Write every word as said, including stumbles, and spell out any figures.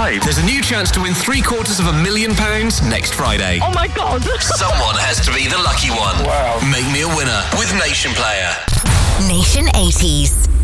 subscribe. There's a new chance to win three quarters of a million pounds next Friday. Oh my God. Someone has to be the lucky one. Wow. Make me a winner with Nation Player. Nation eighties.